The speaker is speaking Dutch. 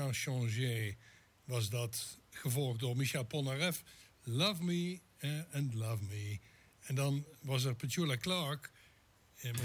Rien Changé was dat, gevolgd door Michel Polnareff. Love Me and Love Me. En dan was er Petula Clark